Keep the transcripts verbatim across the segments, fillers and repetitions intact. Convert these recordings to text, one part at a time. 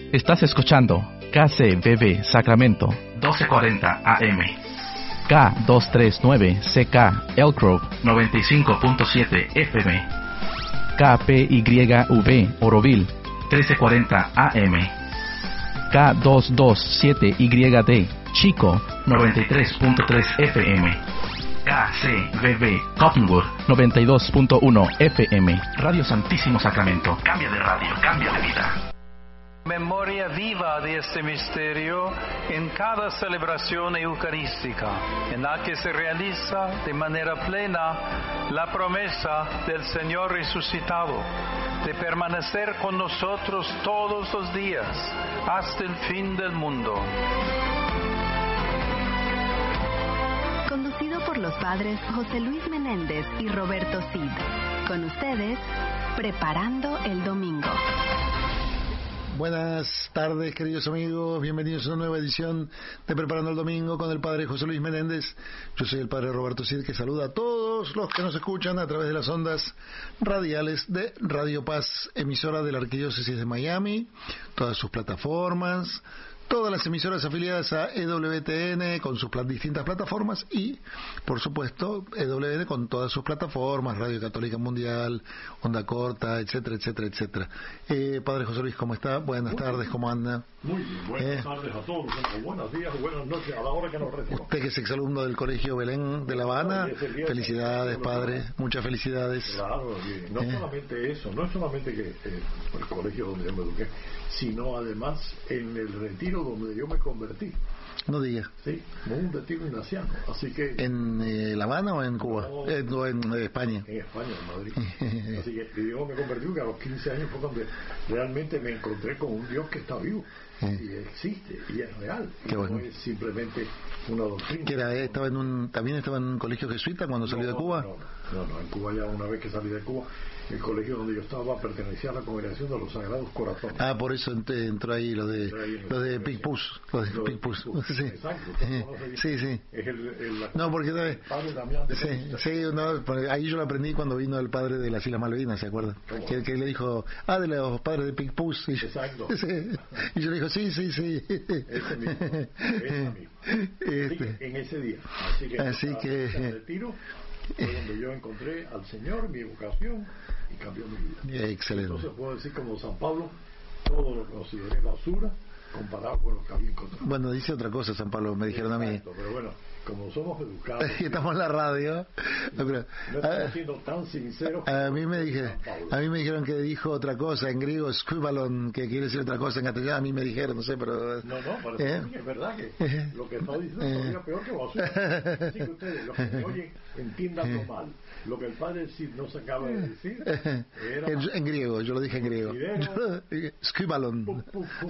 Estás escuchando K C B B Sacramento doce cuarenta A M, K doscientos treinta y nueve C K Elk Grove noventa y cinco punto siete F M, K P Y V Oroville trece cuarenta A M, K doscientos veintisiete Y D Chico noventa y tres punto tres F M, K C B B Cottonwood noventa y dos punto uno F M. Radio Santísimo Sacramento. Cambia de radio, cambia de vida. Memoria viva de este misterio en cada celebración eucarística, en la que se realiza de manera plena la promesa del Señor resucitado de permanecer con nosotros todos los días hasta el fin del mundo. Conducido por los padres José Luis Menéndez y Roberto Cid. Con ustedes, Preparando el Domingo. Buenas tardes, queridos amigos, bienvenidos a una nueva edición de Preparando el Domingo con el Padre José Luis Menéndez. Yo soy el Padre Roberto Cid, que saluda a todos los que nos escuchan a través de las ondas radiales de Radio Paz, emisora de la Arquidiócesis de Miami, todas sus plataformas, todas las emisoras afiliadas a E W T N con sus distintas plataformas y, por supuesto, E W T N con todas sus plataformas, Radio Católica Mundial, Onda Corta, etcétera, etcétera, etcétera. Eh, Padre José Luis, ¿cómo está? Buenas muy tardes, ¿cómo anda? Muy bien, buenas eh, tardes a todos, buenos días o buenas noches a la hora que nos reciban. Usted que es exalumno del Colegio Belén de La Habana, felicidades, Padre, muchas felicidades. Claro, y no eh. solamente eso, no es solamente que eh, el colegio donde yo me eduqué, sino además en el retiro donde yo me convertí. No diga. Sí, un retiro ignaciano, así que... ¿En eh, La Habana o en Cuba? No, eh, no, en eh, España. En España, en Madrid. Así que yo me convertí que a los quince años fue donde realmente me encontré con un Dios que está vivo. Eh. Y existe, y es real. Qué y bueno. No es simplemente una doctrina. ¿Que era, estaba en un, ¿También estaba en un colegio jesuita cuando no, salió de Cuba? No, no, no, en Cuba ya una vez que salí de Cuba, el colegio donde yo estaba pertenecía a la Congregación de los Sagrados Corazones. Ah, por eso entró ahí lo de lo de Picpus, lo de Picpus. Sí. Exacto. Sí, sí. Es el, el, la, no, porque el padre Damián de sí, sí, no, ahí yo lo aprendí cuando vino el padre de las Islas Malvinas, ¿se acuerda? Que, que le dijo, ah, de los padres de Picpus. Sí. Exacto. Sí. Y yo le dijo, sí, sí, sí. Ese mismo, ese mismo. Este. En ese día. Así que, Así que ese retiro fue donde yo encontré al Señor, mi vocación, y cambió mi vida. Excelente. Entonces puedo decir como San Pablo, todo lo consideré basura comparado con lo que había encontrado. Bueno, dice otra cosa San Pablo, me dijeron Exacto, a mí. Pero bueno, como somos educados... Estamos en la radio. No, no estamos siendo tan sinceros. A mí me dije, a mí me dijeron que dijo otra cosa en griego, skubalon, que quiere decir otra cosa en castellano. A mí me dijeron, no sé, pero... No, no, parece ¿eh? que es verdad que lo que está diciendo es todavía peor que basura. Así que ustedes, los que me oyen, entiendanlo mal. Lo que el padre decir no se acaba de decir era... En, en griego, yo lo dije en griego. Skubalon.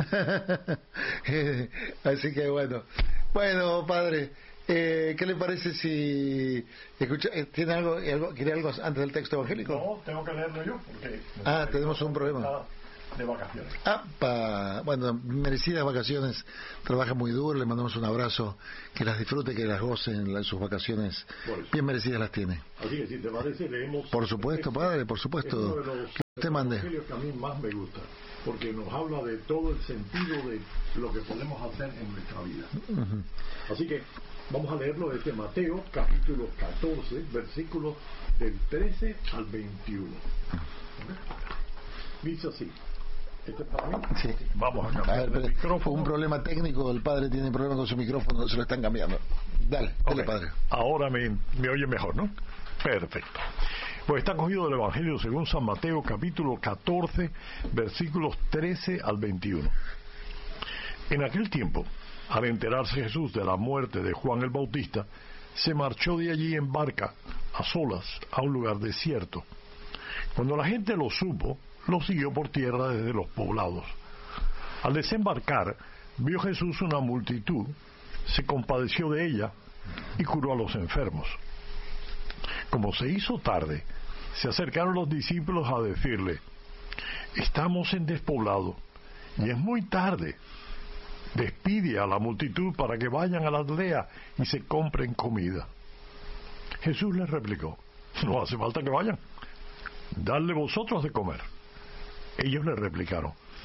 Así que bueno. Bueno, padre, eh, ¿qué le parece si escucha, tiene algo, algo, quiere algo antes del texto evangélico? No, tengo que leerlo yo porque ah, tenemos un problema de vacaciones. Ah, pa, bueno, merecidas vacaciones, trabaja muy duro, le mandamos un abrazo, que las disfrute, que las goce en sus vacaciones, bien merecidas las tiene. Así que si te parece leemos. Por supuesto, padre, por supuesto. Es uno de los que usted mande. Que a mí más me gusta, porque nos habla de todo el sentido de lo que podemos hacer en nuestra vida. Uh-huh. Así que vamos a leerlo desde Mateo, capítulo catorce, versículos del trece al veintiuno. ¿Okay? Dice así. ¿Este es para mí? Sí. Vamos a cambiar a ver, el micrófono. Un problema técnico, el padre tiene problema con su micrófono, se lo están cambiando. Dale, okay. dale, padre. Ahora me, me oye mejor, ¿no? Perfecto. Pues está cogido del Evangelio según San Mateo, capítulo catorce, versículos trece al veintiuno. En aquel tiempo, al enterarse Jesús de la muerte de Juan el Bautista, se marchó de allí en barca, a solas, a un lugar desierto. Cuando la gente lo supo, lo siguió por tierra desde los poblados. Al desembarcar, vio Jesús una multitud, se compadeció de ella y curó a los enfermos. Como se hizo tarde, se acercaron los discípulos a decirle: estamos en despoblado y es muy tarde. Despide a la multitud para que vayan a la aldea y se compren comida. Jesús les replicó: no hace falta que vayan, dadle vosotros de comer. Ellos le replicaron: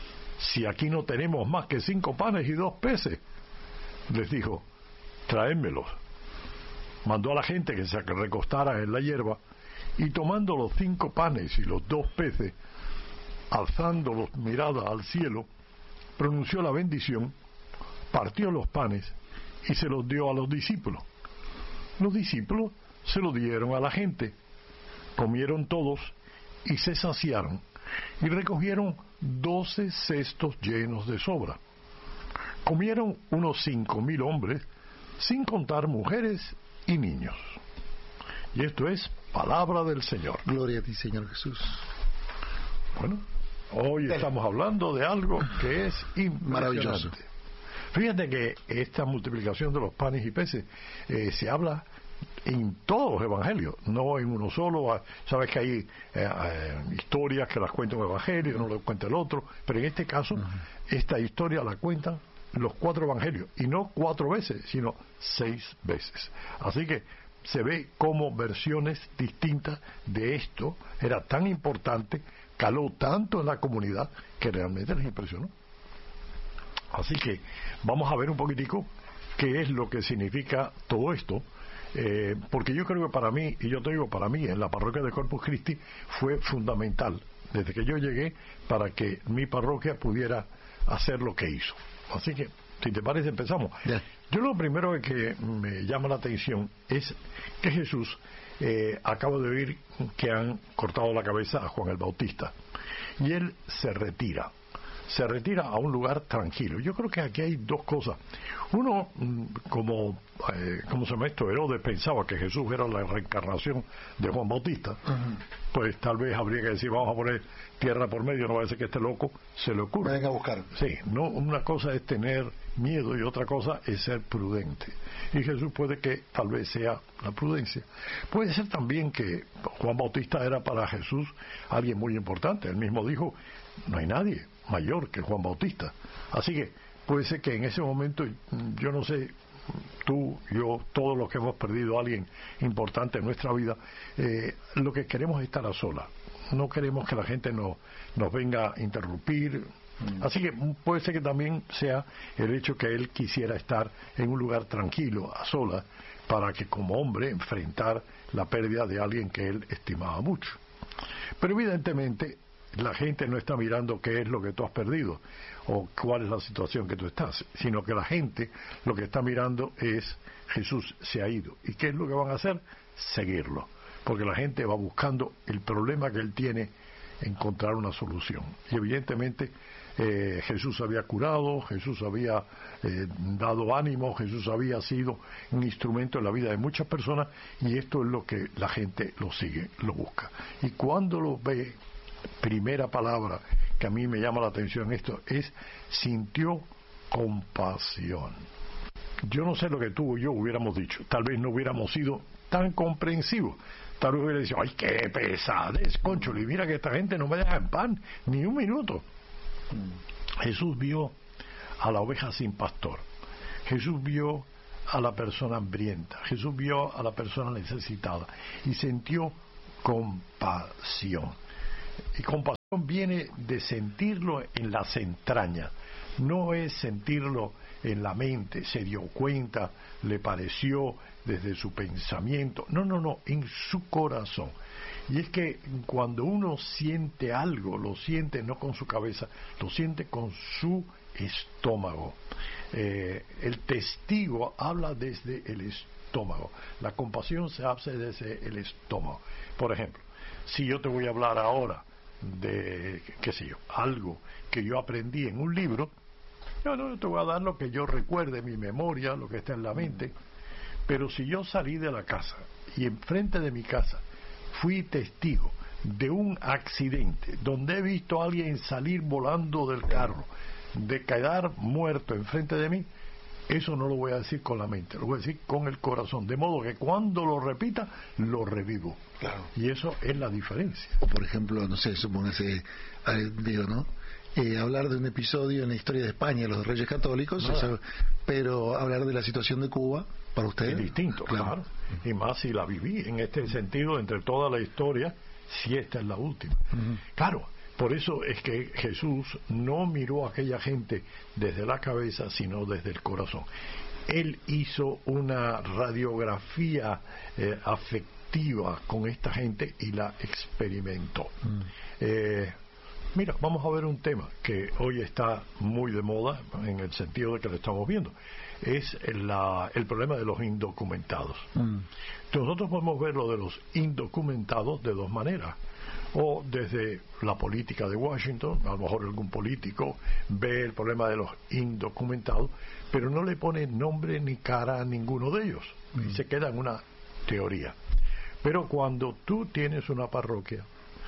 si aquí no tenemos más que cinco panes y dos peces? Les dijo, traédmelos. Mandó a la gente que se recostara en la hierba, y tomando los cinco panes y los dos peces, alzando los miradas al cielo, pronunció la bendición, partió los panes y se los dio a los discípulos. Los discípulos se lo dieron a la gente, comieron todos y se saciaron, y recogieron doce cestos llenos de sobra. Comieron unos cinco mil hombres, sin contar mujeres y niños. Y esto es palabra del Señor. Gloria a ti, Señor Jesús. Bueno, hoy estamos hablando de algo que es maravilloso. Fíjate que esta multiplicación de los panes y peces eh, se habla en todos los evangelios, no en uno solo. Sabes que hay eh, eh, historias que las cuenta un evangelio, no lo cuenta el otro, pero en este caso, uh-huh. esta historia la cuentan los cuatro evangelios, y no cuatro veces, sino seis veces. Así que se ve como versiones distintas de esto era tan importante, caló tanto en la comunidad, que realmente les impresionó. Así que vamos a ver un poquitico qué es lo que significa todo esto, eh, porque yo creo que para mí, y yo te digo, para mí en la parroquia de Corpus Christi fue fundamental, desde que yo llegué, para que mi parroquia pudiera hacer lo que hizo. Así que, si te parece, empezamos. Yeah. Yo lo primero que me llama la atención es que Jesús eh, acaba de oír que han cortado la cabeza a Juan el Bautista, y él se retira. Se retira a un lugar tranquilo. Yo creo que aquí hay dos cosas. Uno, como, eh, ¿cómo se llama esto? Herodes pensaba que Jesús era la reencarnación de Juan Bautista. Uh-huh. Pues tal vez habría que decir, vamos a poner tierra por medio, no va a ser que este loco se le ocurra. Venga a buscar. Sí, no, una cosa es tener miedo y otra cosa es ser prudente. Y Jesús puede que tal vez sea la prudencia. Puede ser también que Juan Bautista era para Jesús alguien muy importante. Él mismo dijo, no hay nadie mayor que Juan Bautista. Así que puede ser que en ese momento, yo no sé, tú, yo, todos los que hemos perdido a alguien importante en nuestra vida, eh, lo que queremos es estar a solas. No queremos que la gente nos, nos venga a interrumpir. Así que puede ser que también sea el hecho que él quisiera estar en un lugar tranquilo, a solas, para que como hombre enfrentar la pérdida de alguien que él estimaba mucho. Pero evidentemente la gente no está mirando qué es lo que tú has perdido o cuál es la situación que tú estás, sino que la gente lo que está mirando es Jesús se ha ido. ¿Y qué es lo que van a hacer? Seguirlo. Porque la gente va buscando el problema que él tiene, encontrar una solución. Y evidentemente eh, Jesús había curado, Jesús había eh, dado ánimo, Jesús había sido un instrumento en la vida de muchas personas, y esto es lo que la gente lo sigue, lo busca. Y cuando lo ve, primera palabra que a mí me llama la atención esto es sintió compasión. Yo no sé lo que tú o yo hubiéramos dicho, tal vez no hubiéramos sido tan comprensivos, tal vez hubiera dicho, ay, qué pesadez, concho, y mira que esta gente no me deja en pan ni un minuto. Jesús vio a la oveja sin pastor, Jesús vio a la persona hambrienta, Jesús vio a la persona necesitada y sintió compasión. Y compasión viene de sentirlo en las entrañas, no es sentirlo en la mente, se dio cuenta, le pareció desde su pensamiento, no, no, no, en su corazón. Y es que cuando uno siente algo, lo siente no con su cabeza, lo siente con su estómago. Eh, el testigo habla desde el estómago, la compasión se hace desde el estómago. Por ejemplo, si yo te voy a hablar ahora de, qué sé yo, algo que yo aprendí en un libro, no, no, te voy a dar lo que yo recuerde, mi memoria, lo que está en la mente. Pero si yo salí de la casa y enfrente de mi casa fui testigo de un accidente donde he visto a alguien salir volando del carro, de quedar muerto enfrente de mí, eso no lo voy a decir con la mente, lo voy a decir con el corazón, de modo que cuando lo repita, lo revivo. Claro. Y eso es la diferencia. Por ejemplo, no sé, supóngase, digo, ¿no? Eh, hablar de un episodio en la historia de España, los Reyes Católicos, o sea, pero hablar de la situación de Cuba, para usted es distinto, claro. claro. Y más si la viví en este sentido, entre toda la historia, si esta es la última. Uh-huh. Claro, Por eso es que Jesús no miró a aquella gente desde la cabeza, sino desde el corazón. Él hizo una radiografía eh, afectiva con esta gente y la experimentó. Mm. Eh, mira, vamos a ver un tema que hoy está muy de moda en el sentido de que lo estamos viendo. Es la, el problema de los indocumentados. Mm. Nosotros podemos ver lo de los indocumentados de dos maneras. O desde la política de Washington, a lo mejor algún político ve el problema de los indocumentados, pero no le pone nombre ni cara a ninguno de ellos, mm. y se queda en una teoría. Pero cuando tú tienes una parroquia,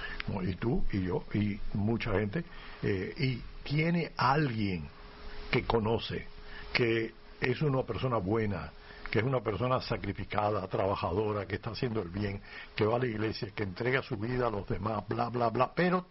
y tú y yo y mucha gente, eh, y tiene alguien que conoce, que es una persona buena, que es una persona sacrificada, trabajadora, que está haciendo el bien, que va a la iglesia, que entrega su vida a los demás, bla, bla, bla, pero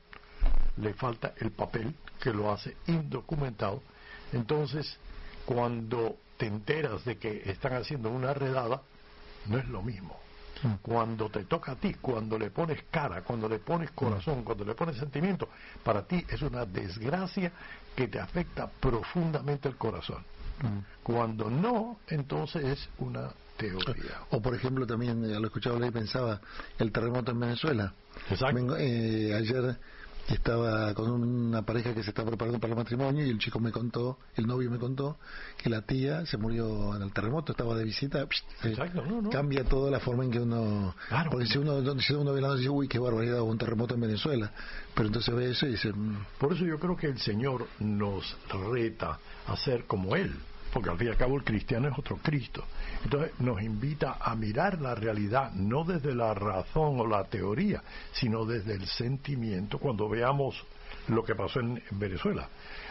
le falta el papel que lo hace indocumentado. Entonces, cuando te enteras de que están haciendo una redada, no es lo mismo. Cuando te toca a ti, cuando le pones cara, cuando le pones corazón, cuando le pones sentimiento, para ti es una desgracia que te afecta profundamente el corazón. Cuando no, entonces es una teoría. O por ejemplo, también eh, lo escuchaba hablar y pensaba el terremoto en Venezuela. Exacto. Vengo, eh, ayer estaba con una pareja que se está preparando para el matrimonio y el chico me contó, el novio me contó que la tía se murió en el terremoto, estaba de visita. Psh, Exacto, no, no. Cambia toda la forma en que uno, claro, porque si uno si uno ve la noticia, uy, qué barbaridad, hubo un terremoto en Venezuela, pero entonces ve eso y dice mmm. Por eso yo creo que el Señor nos reta a ser como Él, porque al fin y al cabo el cristiano es otro Cristo. Entonces nos invita a mirar la realidad no desde la razón o la teoría, sino desde el sentimiento. Cuando veamos lo que pasó en Venezuela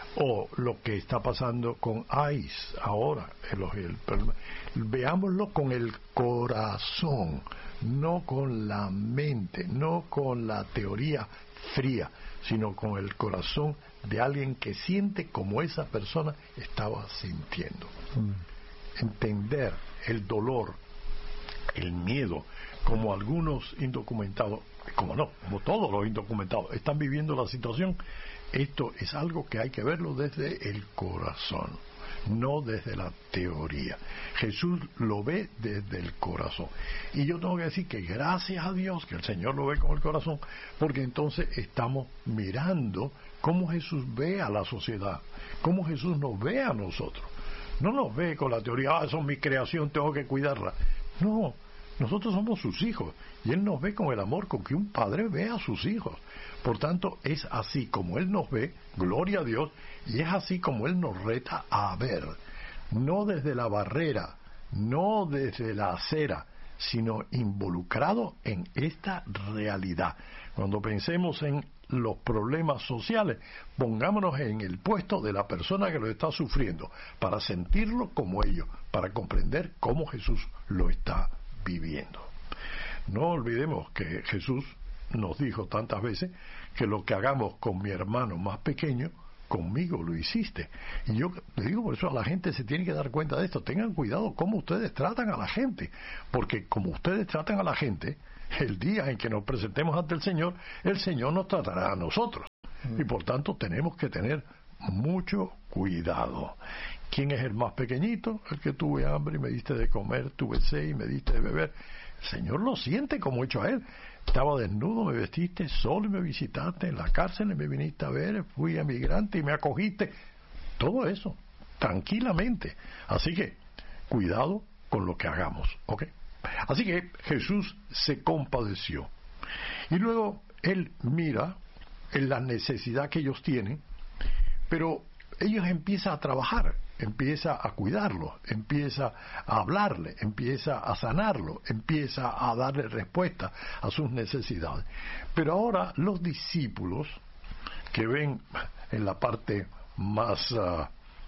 o lo que está pasando con ICE ahora, el, el, el, veámoslo con el corazón, no con la mente, no con la teoría fría, sino con el corazón de alguien que siente como esa persona estaba sintiendo. Mm. Entender el dolor, el miedo, como algunos indocumentados, como no, como todos los indocumentados están viviendo la situación. Esto es algo que hay que verlo desde el corazón, no desde la teoría. Jesús lo ve desde el corazón. Y yo tengo que decir que gracias a Dios que el Señor lo ve con el corazón, porque entonces estamos mirando cómo Jesús ve a la sociedad, cómo Jesús nos ve a nosotros. No nos ve con la teoría, ah, eso es mi creación, tengo que cuidarla. No, nosotros somos sus hijos y Él nos ve con el amor con que un padre ve a sus hijos. Por tanto, es así como Él nos ve, gloria a Dios, y es así como Él nos reta a ver, no desde la barrera, no desde la acera, sino involucrado en esta realidad. Cuando pensemos en los problemas sociales, pongámonos en el puesto de la persona que lo está sufriendo, para sentirlo como ellos, para comprender cómo Jesús lo está viviendo. No olvidemos que Jesús nos dijo tantas veces que lo que hagamos con mi hermano más pequeño, conmigo lo hiciste. Y yo le digo, por eso a la gente se tiene que dar cuenta de esto. Tengan cuidado cómo ustedes tratan a la gente, porque como ustedes tratan a la gente, el día en que nos presentemos ante el Señor, el Señor nos tratará a nosotros. Mm. Y por tanto tenemos que tener mucho cuidado. ¿Quién es el más pequeñito? El que tuve hambre y me diste de comer, tuve sed y me diste de beber. El Señor lo siente como hecho a Él. Estaba desnudo, me vestiste, solo y me visitaste, en la cárcel y me viniste a ver, fui emigrante y me acogiste. Todo eso, tranquilamente. Así que, cuidado con lo que hagamos, ¿ok? Así que Jesús se compadeció. Y luego Él mira en la necesidad que ellos tienen, pero ellos empiezan a trabajar, empieza a cuidarlo, empieza a hablarle, empieza a sanarlo, empieza a darle respuesta a sus necesidades. Pero ahora los discípulos, que ven en la parte más... Uh,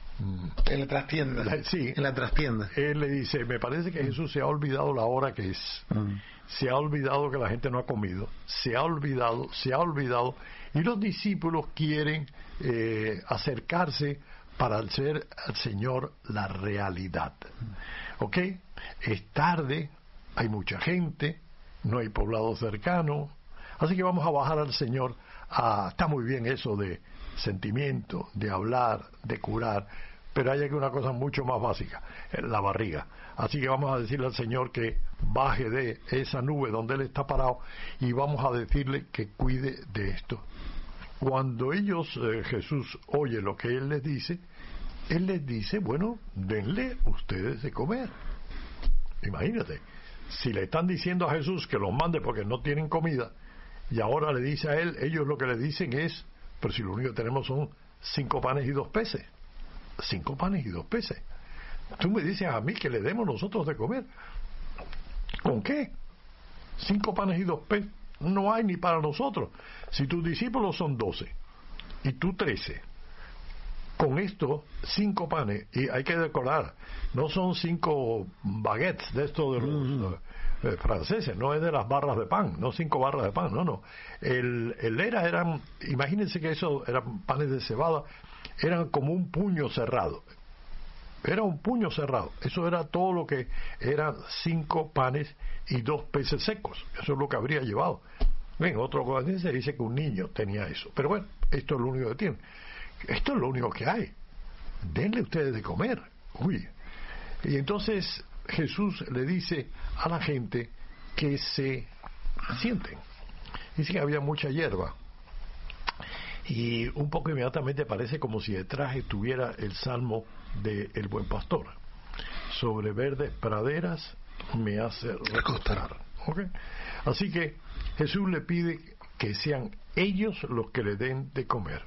en la trastienda, la, sí, en la trastienda, él le dice, me parece que Jesús se ha olvidado la hora que es, mm. se ha olvidado que la gente no ha comido, se ha olvidado, se ha olvidado, y los discípulos quieren eh, acercarse para hacer al Señor la realidad. ¿Ok? Es tarde, hay mucha gente, no hay poblado cercano, así que vamos a bajar al Señor ah, está muy bien eso de sentimiento, de hablar, de curar, pero hay una cosa mucho más básica, la barriga. Así que vamos a decirle al Señor que baje de esa nube donde Él está parado y vamos a decirle que cuide de esto. Cuando ellos, eh, Jesús oye lo que Él les dice, Él les dice, bueno, denle ustedes de comer. Imagínate, si le están diciendo a Jesús que los mande porque no tienen comida, y ahora le dice a Él, ellos lo que le dicen es, pero si lo único que tenemos son cinco panes y dos peces. Cinco panes y dos peces. Tú me dices a mí que le demos nosotros de comer. ¿Con qué? Cinco panes y dos peces. No hay ni para nosotros. Si tus discípulos son doce y tú trece, con esto, cinco panes, y hay que recordar, no son cinco baguettes de estos de los mm. eh, franceses, no es de las barras de pan, no cinco barras de pan, no, no. El, el era, eran, imagínense que eso eran panes de cebada, eran como un puño cerrado. Era un puño cerrado. Eso era todo lo que eran cinco panes y dos peces secos. Eso es lo que habría llevado. En otro lugar se dice que un niño tenía eso. Pero bueno, esto es lo único que tiene. Esto es lo único que hay. Denle ustedes de comer. Uy. Y entonces Jesús le dice a la gente que se sienten. Dice que había mucha hierba. Y un poco inmediatamente parece como si detrás estuviera el salmo de El Buen Pastor. Sobre verdes praderas me hace recostar. ¿Okay? Así que Jesús le pide que sean ellos los que le den de comer.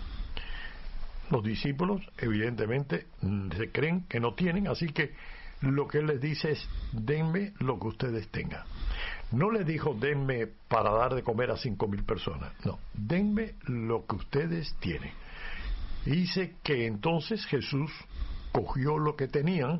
Los discípulos evidentemente se creen que no tienen, así que lo que él les dice es, denme lo que ustedes tengan. No les dijo, denme para dar de comer a cinco mil personas. No, denme lo que ustedes tienen. Y dice que entonces Jesús cogió lo que tenían,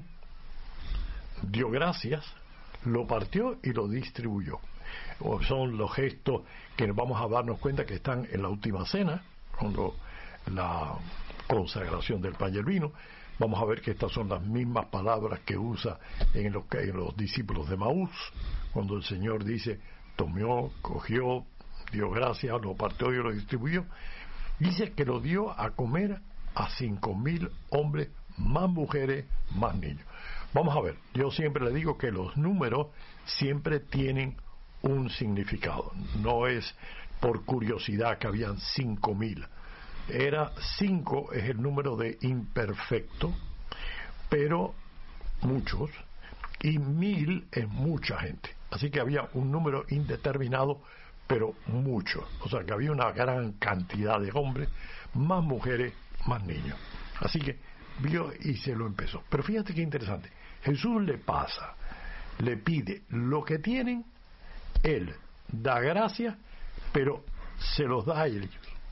dio gracias, lo partió y lo distribuyó. O son los gestos que vamos a darnos cuenta que están en la última cena, cuando la consagración del pan y el vino. Vamos a ver que estas son las mismas palabras que usa en los, en los discípulos de Maús, cuando el Señor dice, tomó, cogió, dio gracias, lo partió y lo distribuyó. Dice que lo dio a comer a cinco mil hombres, más mujeres, más niños. Vamos a ver, yo siempre le digo que los números siempre tienen un significado. No es por curiosidad que habían cinco mil. Era cinco, es el número de imperfecto, pero muchos, y mil es mucha gente. Así que había un número indeterminado, pero mucho. O sea que había una gran cantidad de hombres, más mujeres, más niños. Así que vio y se lo empezó. Pero fíjate qué interesante. Jesús le pasa, le pide lo que tienen, él da gracias, pero se los da a ellos.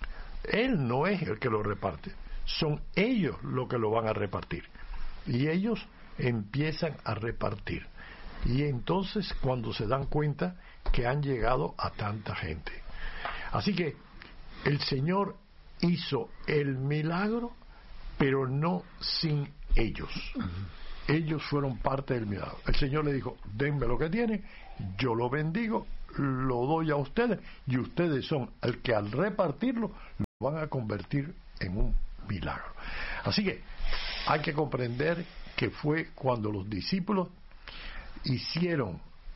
Él no es el que lo reparte, son ellos los que lo van a repartir. Y ellos empiezan a repartir. Y entonces cuando se dan cuenta que han llegado a tanta gente. Así que el Señor hizo el milagro, pero no sin ellos. Uh-huh. Ellos fueron parte del milagro. El Señor le dijo, denme lo que tienen, yo lo bendigo, lo doy a ustedes, y ustedes son el que al repartirlo lo van a convertir en un milagro. Así que hay que comprender que fue cuando los discípulos hicieron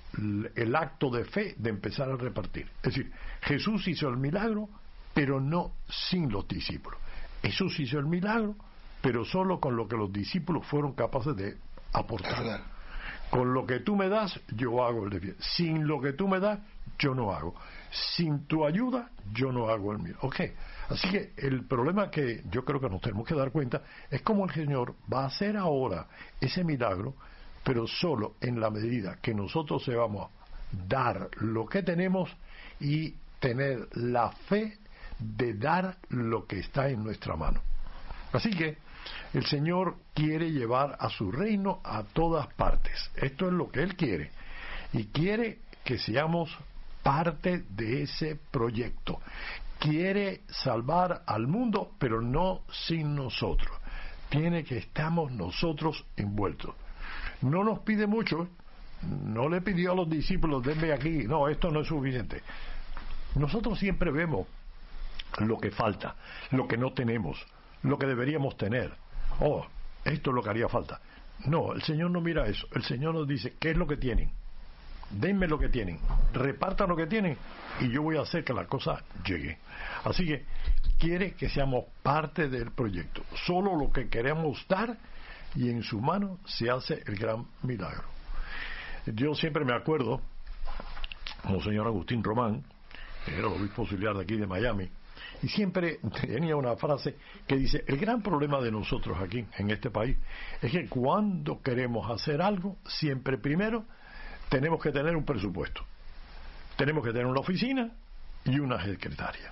el acto de fe de empezar a repartir. Es decir, Jesús hizo el milagro, pero no sin los discípulos. Jesús hizo el milagro, pero solo con lo que los discípulos fueron capaces de aportar. Con lo que tú me das, yo hago el de bien. Sin lo que tú me das, yo no hago. Sin tu ayuda, yo no hago el mío. Ok. Así que el problema que yo creo que nos tenemos que dar cuenta es cómo el Señor va a hacer ahora ese milagro, pero solo en la medida que nosotros sepamos dar lo que tenemos y tener la fe de dar lo que está en nuestra mano. Así que el Señor quiere llevar a su reino a todas partes. Esto es lo que Él quiere. Y quiere que seamos parte de ese proyecto. Quiere salvar al mundo, pero no sin nosotros. Tiene que estamos nosotros envueltos. No nos pide mucho. No le pidió a los discípulos, denme aquí. No, esto no es suficiente. Nosotros siempre vemos lo que falta, lo que no tenemos, lo que deberíamos tener. Oh, esto es lo que haría falta. No, el Señor no mira eso. El Señor nos dice, ¿qué es lo que tienen? Denme lo que tienen, repartan lo que tienen y yo voy a hacer que la cosa llegue. Así que quiere que seamos parte del proyecto. Solo lo que queremos dar y en su mano se hace el gran milagro. Yo siempre me acuerdo, como señor Agustín Román, que era el obispo auxiliar de aquí de Miami, y siempre tenía una frase que dice, el gran problema de nosotros aquí, en este país, es que cuando queremos hacer algo, siempre primero tenemos que tener un presupuesto. Tenemos que tener una oficina y una secretaria.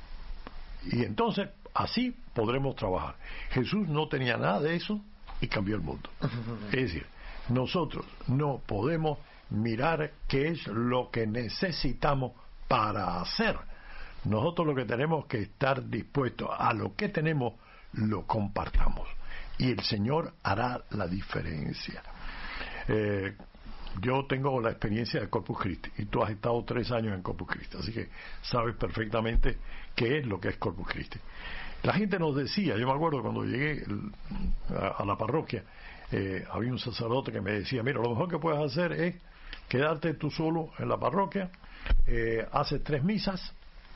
Y entonces, así podremos trabajar. Jesús no tenía nada de eso y cambió el mundo. Es decir, nosotros no podemos mirar qué es lo que necesitamos para hacer. Nosotros lo que tenemos que estar dispuestos a lo que tenemos, lo compartamos. Y el Señor hará la diferencia. Eh, yo tengo la experiencia de Corpus Christi y tú has estado tres años en Corpus Christi, así que sabes perfectamente qué es lo que es Corpus Christi. La gente nos decía, yo me acuerdo cuando llegué a, a la parroquia, eh, había un sacerdote que me decía, mira, lo mejor que puedes hacer es quedarte tú solo en la parroquia, eh, haces tres misas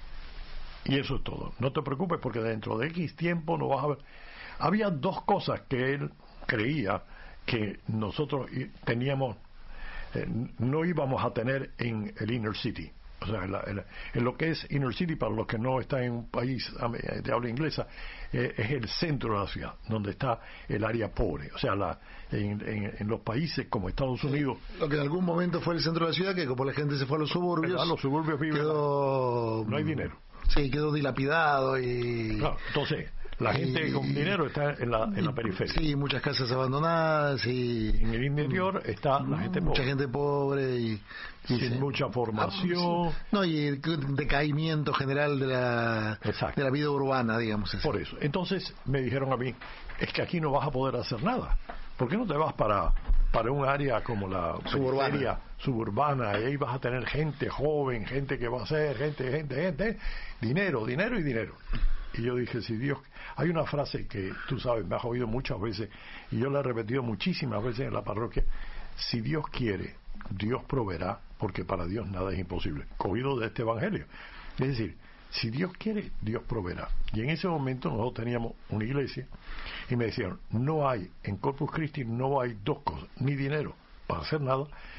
y eso es todo. No te preocupes porque dentro de X tiempo no vas a ver. Había dos cosas que él creía que nosotros teníamos, eh, no íbamos a tener en el Inner City. O sea, en, la, en, la, en lo que es Inner City, para los que no están en un país de habla inglesa, eh, es el centro de la ciudad, donde está el área pobre. O sea, la, en, en, en los países como Estados Unidos... Sí, lo que en algún momento fue el centro de la ciudad, que como la gente se fue a los suburbios... A los suburbios viven, quedó, no hay dinero. Sí, quedó dilapidado y... Claro, entonces... La gente y, con dinero está en la, en la periferia. Sí, muchas casas abandonadas y... En el interior está la gente mucha pobre. gente pobre y... y sin se, mucha formación. No, y el decaimiento general de la, de la vida urbana, digamos. Eso. Por eso. Entonces me dijeron a mí, es que aquí no vas a poder hacer nada. ¿Por qué no te vas para, para un área como la suburbana. periferia suburbana? Y ahí vas a tener gente joven, gente que va a hacer, gente, gente, gente, dinero, dinero y dinero. Y yo dije, si Dios... Hay una frase que tú sabes, me has oído muchas veces, y yo la he repetido muchísimas veces en la parroquia: si Dios quiere, Dios proveerá, porque para Dios nada es imposible. Cogido de este evangelio. Es decir, si Dios quiere, Dios proveerá. Y en ese momento nosotros teníamos una iglesia, y me decían, no hay, en Corpus Christi no hay dos cosas, ni dinero para hacer nada,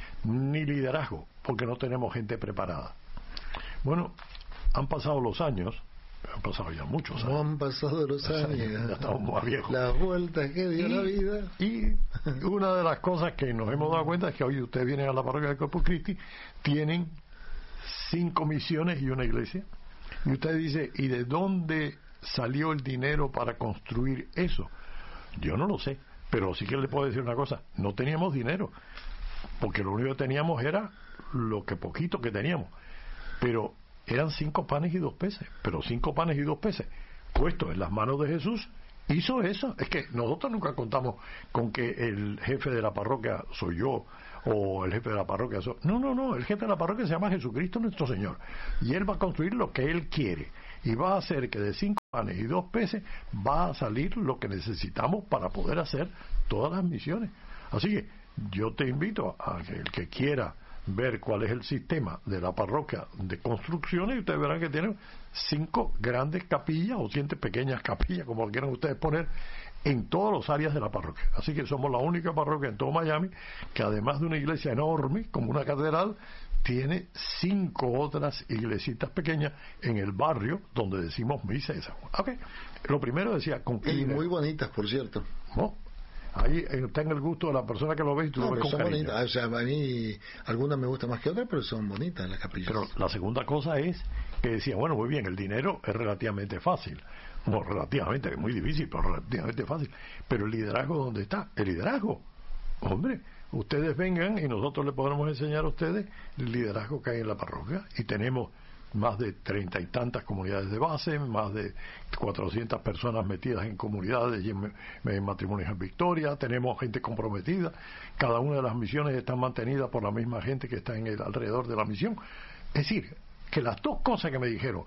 ni liderazgo, porque no tenemos gente preparada. Bueno, han pasado los años, han pasado ya muchos años. No han pasado los años. Ya estamos más viejos. Las vueltas que dio y, la vida. Y una de las cosas que nos hemos dado cuenta es que hoy ustedes vienen a la parroquia de Corpus Christi, tienen cinco misiones y una iglesia. Y usted dice, ¿y de dónde salió el dinero para construir eso? Yo no lo sé, pero sí que le puedo decir una cosa, no teníamos dinero, porque lo único que teníamos era lo que poquito que teníamos. Pero eran cinco panes y dos peces, pero cinco panes y dos peces puestos en las manos de Jesús, hizo eso. Es que nosotros nunca contamos con que el jefe de la parroquia soy yo, o el jefe de la parroquia soy... No, no, no, el jefe de la parroquia se llama Jesucristo nuestro Señor, y Él va a construir lo que Él quiere, y va a hacer que de cinco panes y dos peces va a salir lo que necesitamos para poder hacer todas las misiones. Así que yo te invito a que el que quiera ver cuál es el sistema de la parroquia de construcciones, y ustedes verán que tienen cinco grandes capillas o siete pequeñas capillas, como lo quieran ustedes poner, en todas las áreas de la parroquia. Así que somos la única parroquia en todo Miami que, además de una iglesia enorme como una catedral, tiene cinco otras iglesitas pequeñas en el barrio donde decimos misa esa. Okay. Lo primero decía, con y muy bonitas, por cierto. ¿No? Ahí tenga el gusto de la persona que lo ve y tú no, lo ves con son cariño. Bonitas. O sea, a mí algunas me gustan más que otras, pero son bonitas las capillas. Pero la segunda cosa es que decía, bueno, muy bien, el dinero es relativamente fácil. No, relativamente, es muy difícil, pero relativamente fácil. Pero el liderazgo, ¿dónde está? El liderazgo. Hombre, ustedes vengan y nosotros les podremos enseñar a ustedes el liderazgo que hay en la parroquia. Y tenemos más de treinta y tantas comunidades de base, más de cuatrocientas personas metidas en comunidades y en, en matrimonios en Victoria, tenemos gente comprometida, cada una de las misiones está mantenida por la misma gente que está en el alrededor de la misión. Es decir, que las dos cosas que me dijeron,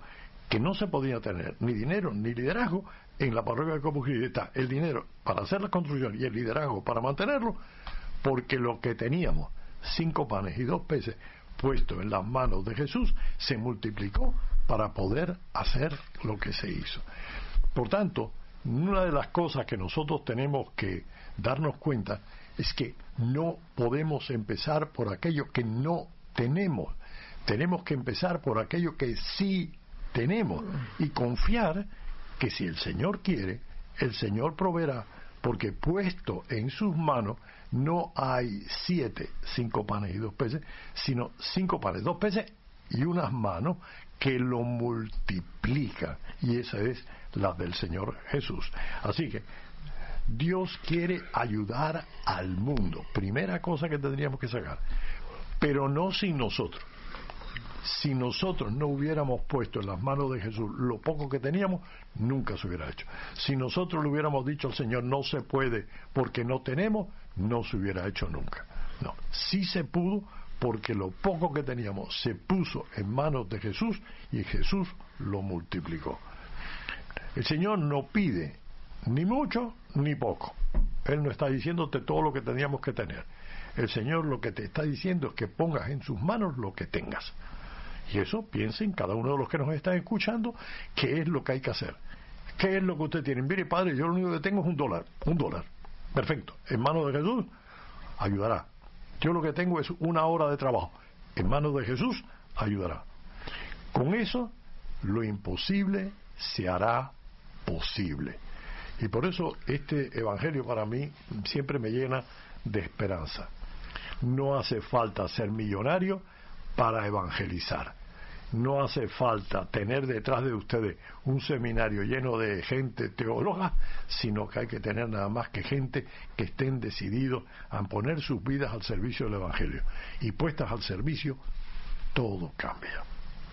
que no se podía tener ni dinero ni liderazgo en la parroquia de Corpus Christi. Está el dinero para hacer la construcción y el liderazgo para mantenerlo, porque lo que teníamos, cinco panes y dos peces, puesto en las manos de Jesús, se multiplicó para poder hacer lo que se hizo. Por tanto, una de las cosas que nosotros tenemos que darnos cuenta es que no podemos empezar por aquello que no tenemos. Tenemos que empezar por aquello que sí tenemos y confiar que si el Señor quiere, el Señor proveerá, porque puesto en sus manos no hay siete, cinco panes y dos peces, sino cinco panes, dos peces y unas manos que lo multiplican, y esa es la del Señor Jesús. Así que Dios quiere ayudar al mundo, primera cosa que tendríamos que sacar, pero no sin nosotros. Si nosotros no hubiéramos puesto en las manos de Jesús lo poco que teníamos, nunca se hubiera hecho. Si nosotros le hubiéramos dicho al Señor no se puede porque no tenemos, no se hubiera hecho nunca. No, sí se pudo porque lo poco que teníamos se puso en manos de Jesús y Jesús lo multiplicó. El Señor no pide ni mucho ni poco. Él no está diciéndote todo lo que teníamos que tener. El Señor lo que te está diciendo es que pongas en sus manos lo que tengas. Y eso, piensen cada uno de los que nos están escuchando, qué es lo que hay que hacer. ¿Qué es lo que usted tiene? Mire, padre, yo lo único que tengo es un dólar. Un dólar. Perfecto. En manos de Jesús, ayudará. Yo lo que tengo es una hora de trabajo. En manos de Jesús, ayudará. Con eso, lo imposible se hará posible. Y por eso este evangelio para mí siempre me llena de esperanza. No hace falta ser millonario para evangelizar. No hace falta tener detrás de ustedes un seminario lleno de gente teóloga, sino que hay que tener nada más que gente que estén decididos a poner sus vidas al servicio del evangelio. Y puestas al servicio, todo cambia.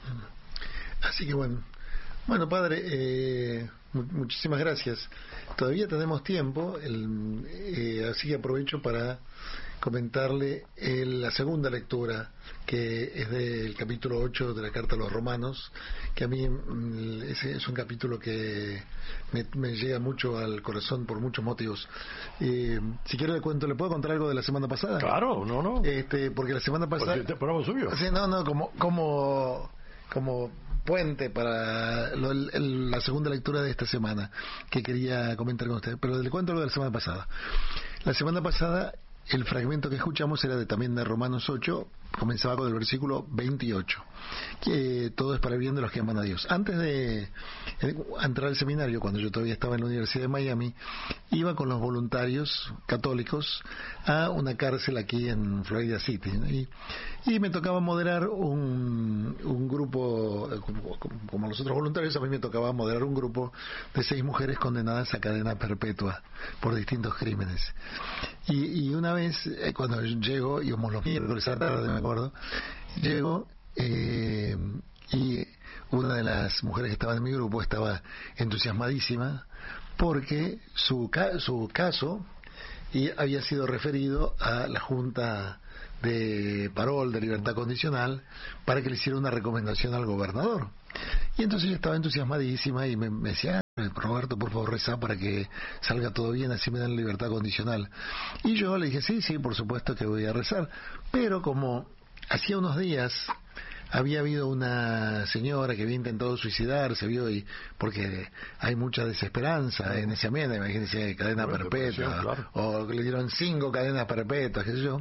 Así que bueno, bueno padre, eh, muchísimas gracias. Todavía tenemos tiempo, el, eh, así que aprovecho para comentarle el, la segunda lectura, que es del capítulo ocho de la Carta a los Romanos, que a mí mm, es, es un capítulo que me, me llega mucho al corazón por muchos motivos. Eh, si quiero le cuento, ¿le puedo contar algo de la semana pasada? Claro, no, no. Este, porque la semana pasada... Pues este programa subió. Sí, no, no, como... como como puente para lo, el, la segunda lectura de esta semana que quería comentar con usted, pero le cuento lo de la semana pasada. La semana pasada el fragmento que escuchamos era de, también de Romanos ocho, comenzaba con el versículo veintiocho, que todo es para el bien de los que aman a Dios. Antes de entrar al seminario, cuando yo todavía estaba en la Universidad de Miami, iba con los voluntarios católicos a una cárcel aquí en Florida City, ¿no? y, y me tocaba moderar un, un grupo, como, como los otros voluntarios, a mí me tocaba moderar un grupo de seis mujeres condenadas a cadena perpetua por distintos crímenes. Y, y una vez, eh, cuando llego, íbamos los miércoles a la tarde, me acuerdo, llego eh, y una de las mujeres que estaba en mi grupo estaba entusiasmadísima porque su, ca su caso y había sido referido a la Junta de Parol, de Libertad Condicional, para que le hiciera una recomendación al gobernador. Y entonces yo estaba entusiasmadísima y me, me decía, Roberto, por favor, reza para que salga todo bien, así me dan libertad condicional. Y yo le dije, sí, sí, por supuesto que voy a rezar. Pero como hacía unos días había habido una señora que había intentado suicidarse, vio, y porque hay mucha desesperanza en ese ambiente, imagínense, cadena bueno, perpetua, claro. O le dieron cinco cadenas perpetuas, qué sé yo.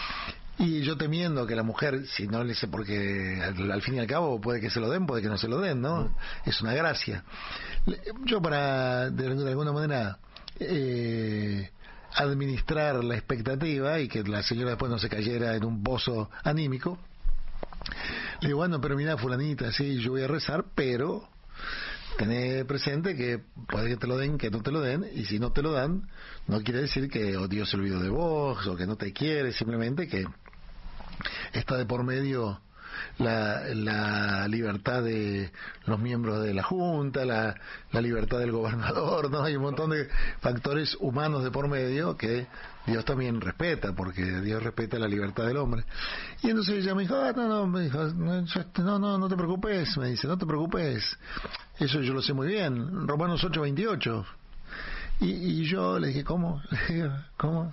Y yo temiendo que la mujer, si no le sé, porque al, al fin y al cabo puede que se lo den, puede que no se lo den, ¿no? Mm. Es una gracia. Yo para, de, de alguna manera, eh, administrar la expectativa y que la señora después no se cayera en un pozo anímico, le digo, bueno, pero mira, fulanita, sí, yo voy a rezar, pero tené presente que puede que te lo den, que no te lo den, y si no te lo dan, no quiere decir que oh, Dios se olvidó de vos, o que no te quiere, simplemente que está de por medio la, la libertad de los miembros de la Junta, la, la libertad del gobernador, ¿no? Hay un montón de factores humanos de por medio que Dios también respeta, porque Dios respeta la libertad del hombre. Y entonces ella me dijo, ah, no, no, me dijo, no, no, no te preocupes, me dice, no te preocupes, eso yo lo sé muy bien, Romanos ocho veintiocho. Y, y yo le dije, ¿cómo? Le dije, ¿cómo?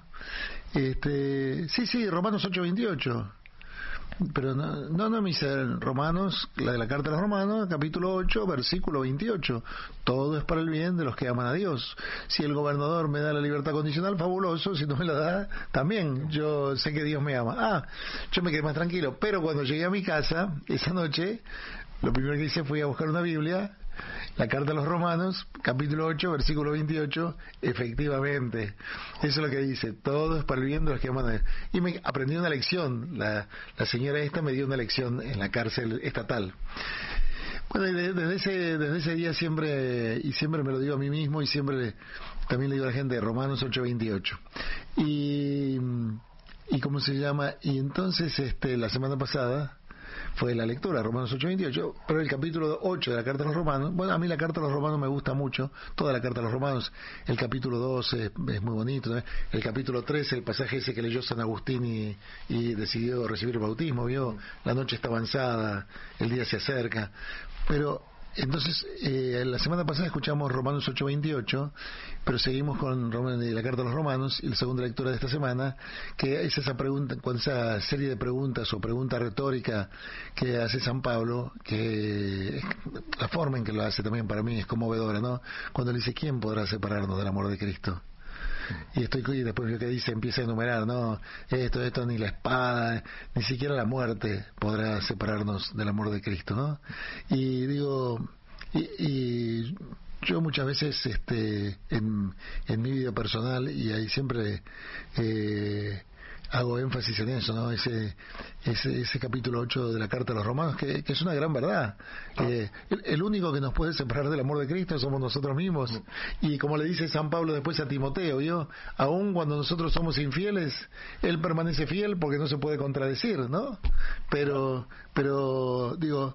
Este, sí, sí, Romanos ocho veintiocho. Pero no, no, no me dice Romanos, la de la carta a los Romanos, capítulo ocho, versículo veintiocho. Todo es para el bien de los que aman a Dios. Si el gobernador me da la libertad condicional, fabuloso. Si no me la da, también. Yo sé que Dios me ama. Ah, yo me quedé más tranquilo. Pero cuando llegué a mi casa, esa noche, lo primero que hice fue a buscar una Biblia, la carta a los Romanos, capítulo ocho, versículo veintiocho, efectivamente, eso es lo que dice, todo es para el bien de los que aman a Dios. Y me aprendí una lección, la, la señora esta me dio una lección en la cárcel estatal. Bueno, desde ese, desde ese día siempre, y siempre me lo digo a mí mismo, y siempre también le digo a la gente, Romanos ocho veintiocho. Y, y ¿cómo se llama? Y entonces, este, la semana pasada, fue la lectura, Romanos ocho veintiocho, pero el capítulo ocho de la Carta a los Romanos, bueno, a mí la Carta a los Romanos me gusta mucho, toda la Carta a los Romanos, el capítulo dos es, es muy bonito, ¿eh? El capítulo tres, el pasaje ese que leyó San Agustín y, y decidió recibir el bautismo, vio, la noche está avanzada, el día se acerca, pero entonces, eh, la semana pasada escuchamos Romanos ocho veintiocho, pero seguimos con la Carta a los Romanos y la segunda lectura de esta semana, que es esa pregunta, con esa serie de preguntas o pregunta retórica que hace San Pablo, que la forma en que lo hace también para mí es conmovedora, ¿no? Cuando le dice, ¿quién podrá separarnos del amor de Cristo? Y estoy y después lo que dice empieza a enumerar, no, esto, esto, ni la espada, ni siquiera la muerte podrá separarnos del amor de Cristo, ¿no? Y digo, y, y yo muchas veces, este, en, en mi vida personal, y ahí siempre eh, hago énfasis en eso, ¿no? Ese, ese, ese capítulo ocho de la Carta a los Romanos, que, que es una gran verdad. Ah. Eh, el, el único que nos puede separar del amor de Cristo somos nosotros mismos. Mm. Y como le dice San Pablo después a Timoteo, ¿vio? Aun cuando nosotros somos infieles, Él permanece fiel porque no se puede contradecir, ¿no? Pero, pero digo,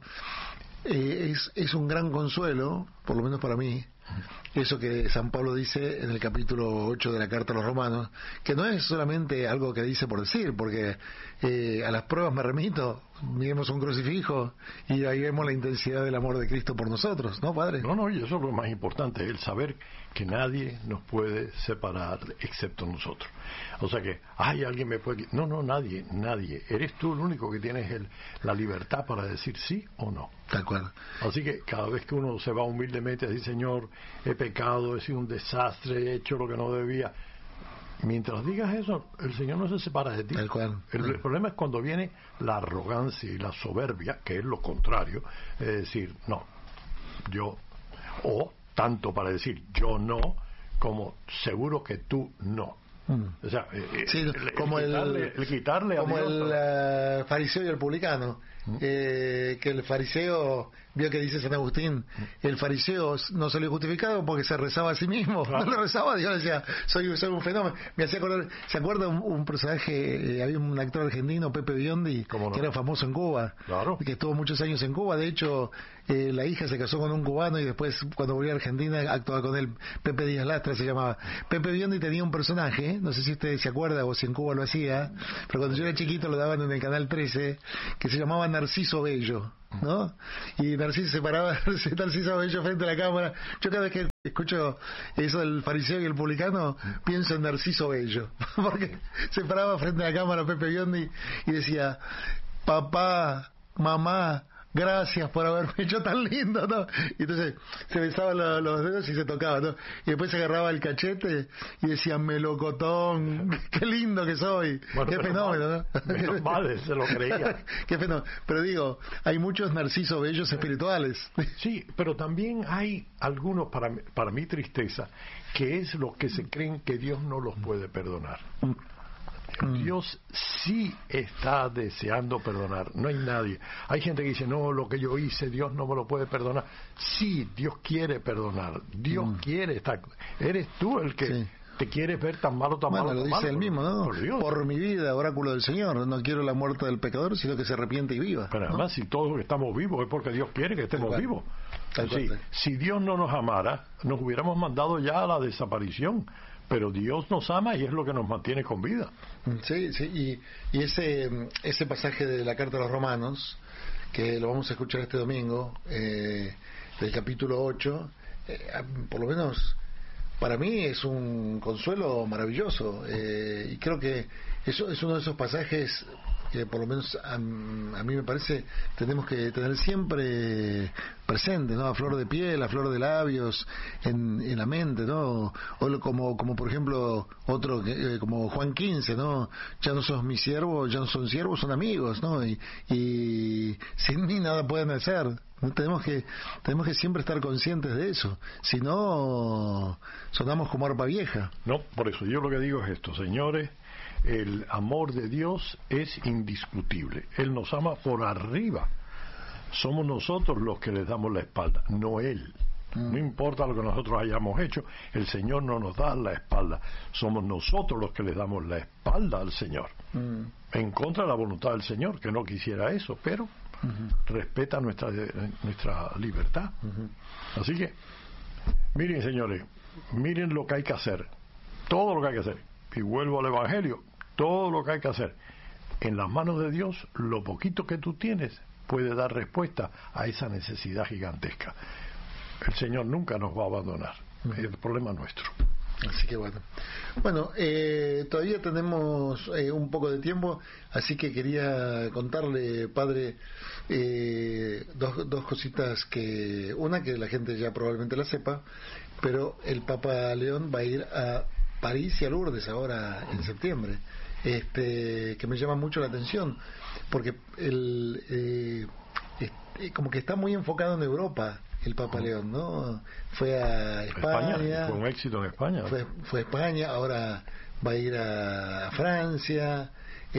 eh, es, es un gran consuelo, por lo menos para mí, eso que San Pablo dice en el capítulo ocho de la Carta a los Romanos, que no es solamente algo que dice por decir, porque eh, a las pruebas me remito, miremos un crucifijo y ahí vemos la intensidad del amor de Cristo por nosotros, ¿no, Padre? No, no, y eso es lo más importante, el saber que nadie nos puede separar excepto nosotros. O sea que, ay, alguien me puede... No, no, nadie, nadie. Eres tú el único que tienes el, la libertad para decir sí o no. De acuerdo. Así que cada vez que uno se va humildemente a decir, Señor, he pecado, he sido un desastre, he hecho lo que no debía, mientras digas eso, el Señor no se separa de ti. Tal cual. El, el problema es cuando viene la arrogancia y la soberbia, que es lo contrario, es decir, no, yo, o tanto para decir yo no, como seguro que tú no. Mm. O sea, eh, sí, el, como el quitarle, el, el quitarle como a Dios, el uh, fariseo y el publicano, mm. eh, que el fariseo vio que dice San Agustín, el fariseo no salió justificado porque se rezaba a sí mismo, claro. No le rezaba a Dios, decía, soy, soy un fenómeno. Me hacía acordar, ¿se acuerda un, un personaje, eh, había un actor argentino, Pepe Biondi, no? Que era famoso en Cuba, claro. Que estuvo muchos años en Cuba, de hecho, eh, la hija se casó con un cubano y después, cuando volvió a Argentina, actuaba con él, Pepe Díaz Lastra se llamaba. Pepe Biondi tenía un personaje, no sé si usted se acuerda o si en Cuba lo hacía, pero cuando yo era chiquito lo daban en el Canal trece, que se llamaba Narciso Bello, ¿no? Y Narciso se paraba, Narciso Bello frente a la cámara. Yo cada vez que escucho eso del fariseo y el publicano, pienso en Narciso Bello, porque se paraba frente a la cámara Pepe Biondi y decía, papá, mamá, gracias por haberme hecho tan lindo, ¿no? Y entonces se besaban los, los dedos y se tocaban, ¿no? Y después se agarraba el cachete y decía, melocotón, qué lindo que soy, bueno, qué fenómeno, mal, ¿no? Menos mal, se lo creía. Qué fenómeno. Pero digo, hay muchos Narcisos bellos espirituales. Sí, pero también hay algunos, para, para mi tristeza, que es los que se creen que Dios no los puede perdonar. Dios sí está deseando perdonar, no hay nadie. Hay gente que dice, no, lo que yo hice, Dios no me lo puede perdonar. Sí, Dios quiere perdonar, Dios mm. quiere estar. Eres tú el que, sí. te quieres ver tan malo, tan bueno, malo, lo tan dice malo, él mismo, ¿no? Por Dios. Por mi vida, oráculo del Señor, no quiero la muerte del pecador, sino que se arrepiente y viva. Pero ¿no? además, si todos estamos vivos es porque Dios quiere que estemos Tal vivos. Tal Sí, cual. si Dios no nos amara, nos hubiéramos mandado ya a la desaparición. Pero Dios nos ama y es lo que nos mantiene con vida. Sí, sí, y, y ese, ese pasaje de la carta a los Romanos, que lo vamos a escuchar este domingo, eh, del capítulo ocho, eh, por lo menos para mí es un consuelo maravilloso, eh, y creo que eso es uno de esos pasajes que por lo menos a, a mí me parece tenemos que tener siempre presente, ¿no? A flor de piel, a flor de labios, en, en la mente, ¿no? O lo- como como por ejemplo otro que, eh, como Juan quince, ¿no? Ya no sos mi siervo, ya no son siervos, son amigos, ¿no? Y, y sin mí nada pueden hacer. ¿No? Tenemos que tenemos que siempre estar conscientes de eso, si no sonamos como arpa vieja. No, por eso yo lo que digo es esto, señores, el amor de Dios es indiscutible. Él nos ama por arriba. Somos nosotros los que le damos la espalda, no Él. Mm. No importa lo que nosotros hayamos hecho, el Señor no nos da la espalda. Somos nosotros los que le damos la espalda al Señor. Mm. En contra de la voluntad del Señor, que no quisiera eso, pero Ujú. respeta nuestra, nuestra libertad. Ujú. Así que, miren señores, miren lo que hay que hacer, todo lo que hay que hacer, y vuelvo al Evangelio, todo lo que hay que hacer, en las manos de Dios, lo poquito que tú tienes puede dar respuesta a esa necesidad gigantesca. El Señor nunca nos va a abandonar, es el problema nuestro. Así que bueno. Bueno, eh, todavía tenemos eh, un poco de tiempo, así que quería contarle, padre, eh, dos, dos cositas que... Una que la gente ya probablemente la sepa, pero el Papa León va a ir a París y a Lourdes ahora en septiembre, este, que me llama mucho la atención, porque el, eh, este, como que está muy enfocado en Europa el Papa León, ¿no? Fue a España, España, fue un éxito en España. fue, fue a España, ahora va a ir a Francia,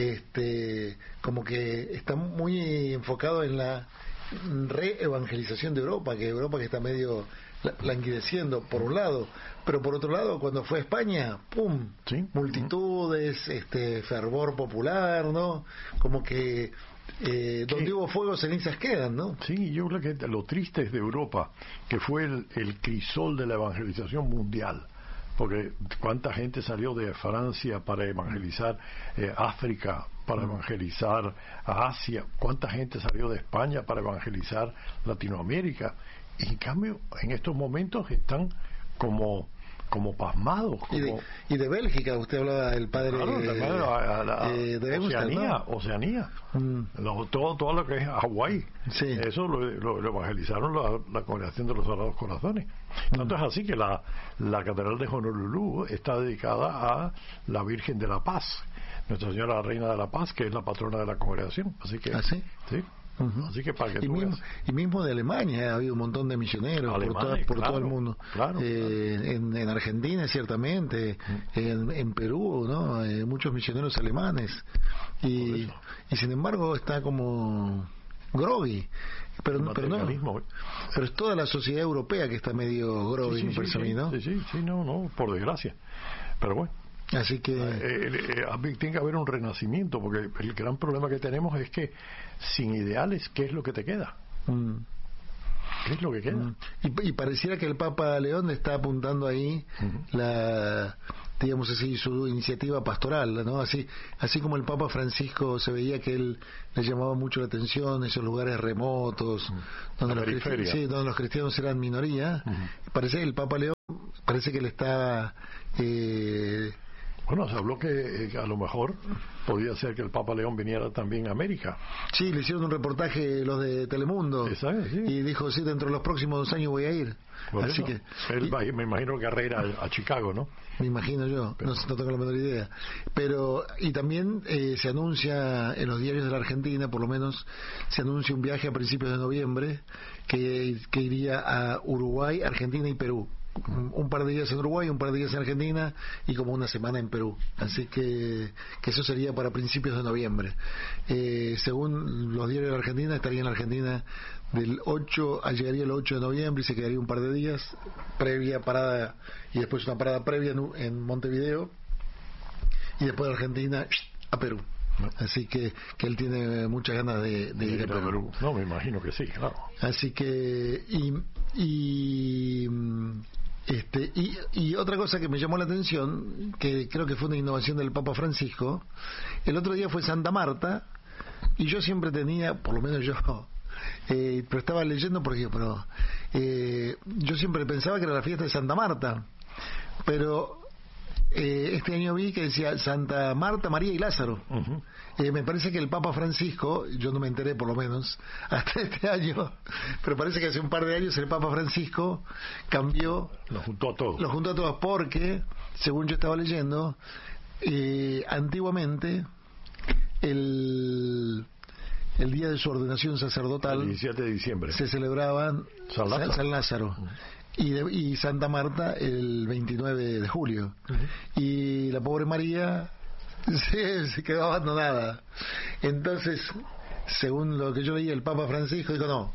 este, como que está muy enfocado en la reevangelización de Europa, que Europa que está medio la- languideciendo por un lado, pero por otro lado cuando fue a España, pum, Sí. multitudes, este fervor popular, ¿no? Como que eh, donde hubo fuego cenizas quedan, ¿no? Sí, yo creo que lo triste es de Europa, que fue el, el crisol de la evangelización mundial, porque cuánta gente salió de Francia para evangelizar eh, África, para evangelizar a Asia, cuánta gente salió de España para evangelizar Latinoamérica, y en cambio en estos momentos están como como pasmados, Y como de, y de Bélgica, usted hablaba del padre Claro, eh, también a- a la- eh, de Eustat, Oceanía, ¿no? Oceanía. Mm. Lo- todo, todo lo que es Hawái, Sí. eso lo, lo- lo evangelizaron la, la Congregación de los Sagrados Corazones. Tanto es así que la, la Catedral de Honolulu está dedicada a la Virgen de la Paz, Nuestra Señora la Reina de la Paz, que es la patrona de la congregación. Así que, ¿Ah, sí? sí. Ujú. Así que para que Y tú mismo, veas. y mismo de Alemania ha habido un montón de misioneros por, Alemanes, toda- por claro, todo el mundo. claro, Eh, En, en Argentina, ciertamente, en, en Perú, ¿no? Eh, muchos misioneros alemanes. Y, Por eso. y sin embargo está como groggy. Pero, El pero no. materialismo, ¿eh? Pero es toda la sociedad europea que está medio groggy, Sí, sí, me sí, parece a sí, mí, ¿no? sí, sí, sí, no, no, por desgracia. Pero bueno. Así que... Eh, eh, tiene que haber un renacimiento, porque el gran problema que tenemos es que sin ideales, ¿qué es lo que te queda? mm. ¿Qué es lo que queda? Mm. Y, y pareciera que el Papa León está apuntando ahí Ujú. la, digamos así, su iniciativa pastoral, ¿no? Así, así como el Papa Francisco se veía que él le llamaba mucho la atención esos lugares remotos, donde La los, cristi- periferia. sí, donde los cristianos eran minoría. Ujú. Parece que el Papa León parece que le está eh, Bueno, se habló que eh, a lo mejor podía ser que el Papa León viniera también a América. sí, le hicieron un reportaje los de Telemundo Esa es, sí. y dijo, sí, dentro de los próximos dos años voy a ir. Por Así eso, que él y- va- me imagino que va a ir a, a Chicago, ¿no? me imagino yo, no, no tengo la menor idea. Pero, y también eh, se anuncia en los diarios de la Argentina, por lo menos, se anuncia un viaje a principios de noviembre que, que iría a Uruguay, Argentina y Perú. un par de días en Uruguay, un par de días en Argentina y como una semana en Perú. Así que, que eso sería para principios de noviembre. Eh, según los diarios de la Argentina, estaría en la Argentina del ocho, llegaría el ocho de noviembre y se quedaría un par de días, previa parada y después una parada previa en, en Montevideo y después de Argentina a Perú. Así que, que él tiene muchas ganas de, de ir a Perú. Perú. No, me imagino que sí, claro. Así que y, y este y, y otra cosa que me llamó la atención, que creo que fue una innovación del Papa Francisco, el otro día fue Santa Marta y yo siempre tenía, por lo menos yo, eh, pero estaba leyendo porque pero eh, yo siempre pensaba que era la fiesta de Santa Marta, pero Eh, este año vi que decía Santa Marta, María y Lázaro. Uh-huh. eh, me parece que el Papa Francisco, yo no me enteré por lo menos hasta este año, pero parece que hace un par de años el Papa Francisco cambió, lo juntó a todos, lo juntó a todos porque, según yo estaba leyendo, eh, antiguamente el el día de su ordenación sacerdotal, el diecisiete de diciembre, se celebraban San Lázaro, San Lázaro. Uh-huh. Y, de, y Santa Marta el veintinueve de julio. Uh-huh. Y la pobre María se, se quedó abandonada. Entonces, según lo que yo leí, el Papa Francisco dijo no,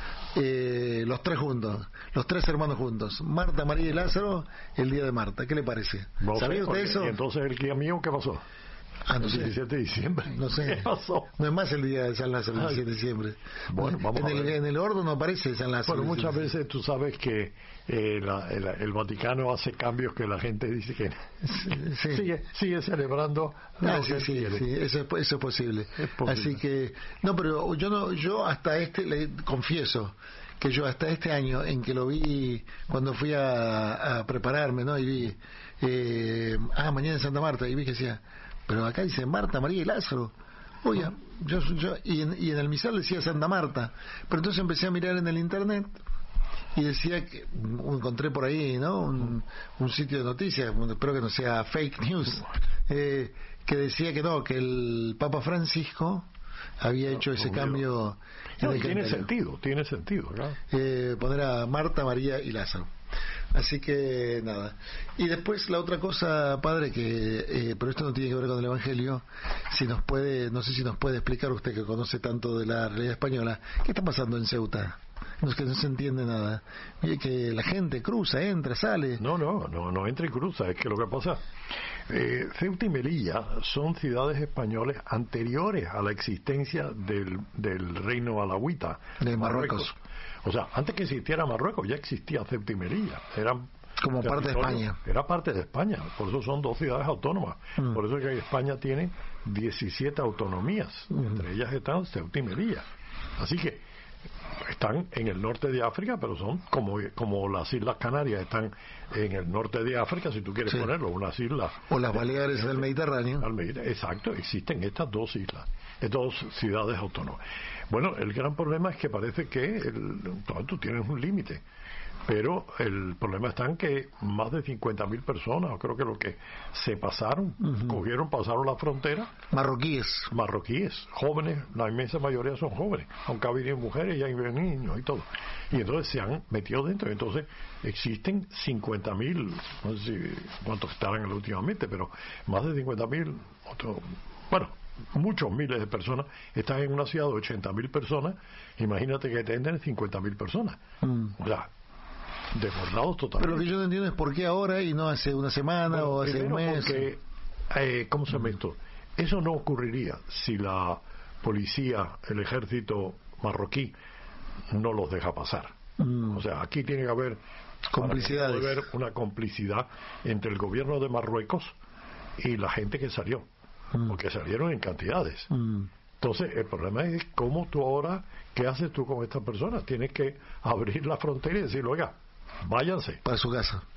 eh, los tres juntos, los tres hermanos juntos, Marta, María y Lázaro, el día de Marta. ¿Qué le parece? No ¿Sabía sé, usted eso? Y entonces el día mío, ¿qué pasó? Ah, no el sé. diecisiete de diciembre. No sé. ¿Qué pasó? No es más el día de San Lázaro, el diecisiete de diciembre. Bueno, vamos en a el, ver. En el orden no aparece San Lázaro. Bueno, muchas veces tú sabes que eh, la, el, el Vaticano hace cambios que la gente dice que sí. sigue, sigue celebrando. Ah, sí, sí, sí, eso es, eso es posible. Es posible. Así que, no, pero yo no, yo hasta este, le confieso que yo hasta este año en que lo vi cuando fui a, a prepararme, ¿no? Y vi, eh, ah, mañana en Santa Marta, y vi que decía, pero acá dice Marta, María y Lázaro. Oye, yo, yo y, en, y en el misal decía Santa Marta. Pero entonces empecé a mirar en el internet y decía que encontré por ahí, ¿no? Un, un sitio de noticias, espero que no sea fake news, eh, que decía que no, que el Papa Francisco había hecho ese cambio. No, tiene sentido, tiene sentido, claro. Eh, poner a Marta, María y Lázaro. Así que nada. Y después la otra cosa, padre, que eh, pero esto no tiene que ver con el Evangelio, si nos puede, no sé si nos puede explicar usted que conoce tanto de la realidad española, ¿qué está pasando en Ceuta? No es que no se entiende nada. Mire que la gente cruza, entra, sale. No, no, no, no entra y cruza. Es que lo que pasa, eh, Ceuta y Melilla son ciudades españolas anteriores a la existencia del, del reino alauita de Marruecos. Marruecos. O sea, antes que existiera Marruecos ya existía Ceuta y Melilla. Eran como parte de España. Era parte de España. Por eso son dos ciudades autónomas. Mm. Por eso es que España tiene diecisiete autonomías. Mm. Entre ellas están Ceuta y Melilla. Así que están en el norte de África, pero son como como las Islas Canarias están en el norte de África, si tú quieres sí. ponerlo, unas islas. O las Baleares del Mediterráneo. Al Mediterráneo. Exacto, existen estas dos islas, estas dos ciudades autónomas. Bueno, el gran problema es que parece que el, tú tienes un límite, pero el problema está en que más de cincuenta mil personas, creo que lo que se pasaron, uh-huh. cogieron, pasaron la frontera. Marroquíes. Marroquíes, jóvenes, la inmensa mayoría son jóvenes, aunque ha habido mujeres y hay niños y todo. Y entonces se han metido dentro. Entonces existen cincuenta mil, no sé si cuántos estarán últimamente, pero más de cincuenta mil, bueno, muchos miles de personas están en una ciudad de ochenta mil personas. Imagínate que tienen cincuenta mil personas. Mm. O sea, desbordados totalmente. Pero lo que yo no entiendo es por qué ahora y no hace una semana bueno, o hace un mes. Porque, eh, ¿cómo se llama esto? Eso no ocurriría si la policía, el ejército marroquí no los deja pasar. Mm. O sea, aquí tiene que haber complicidades. Puede haber una complicidad entre el gobierno de Marruecos y la gente que salió, mm. porque salieron en cantidades. Mm. Entonces, el problema es cómo tú ahora, ¿qué haces tú con estas personas? Tienes que abrir la frontera y decir, oiga, váyanse para su casa.